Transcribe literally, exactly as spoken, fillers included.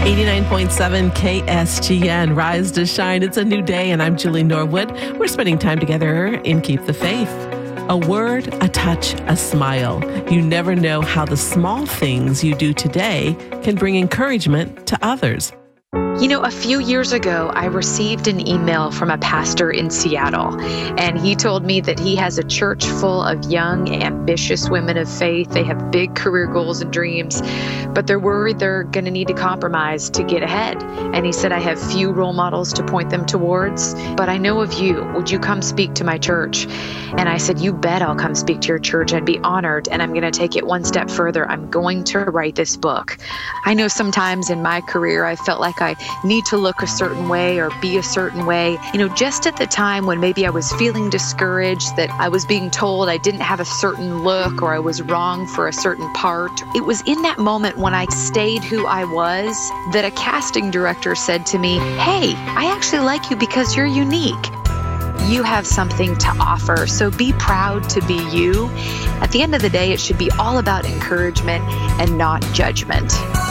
eighty-nine point seven K S G N, Rise to Shine. It's a new day, and I'm Julie Norwood. We're spending time together in Keep the Faith. A word, a touch, a smile. You never know how the small things you do today can bring encouragement to others. You know, a few years ago, I received an email from a pastor in Seattle, and he told me that he has a church full of young, ambitious women of faith. They have big career goals and dreams, but they're worried they're going to need to compromise to get ahead. And he said, I have few role models to point them towards, but I know of you. Would you come speak to my church? And I said, you bet I'll come speak to your church. I'd be honored, and I'm going to take it one step further. I'm going to write this book. I know sometimes in my career, I felt like I need to look a certain way or be a certain way. You know, just at the time when maybe I was feeling discouraged, that I was being told I didn't have a certain look or I was wrong for a certain part. It was in that moment when I stayed who I was that a casting director said to me, hey, I actually like you because you're unique. You have something to offer, so be proud to be you. At the end of the day, it should be all about encouragement and not judgment.